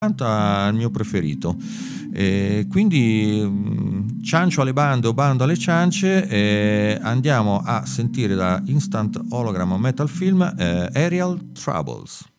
il mio preferito. Quindi ciancio alle bande o bando alle ciance, andiamo a sentire da Instant Hologram Metal Film Aerial Troubles.